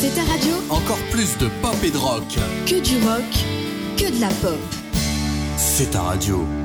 C'est ta radio. Encore plus de pop et de rock. Que du rock, que de la pop. C'est ta radio.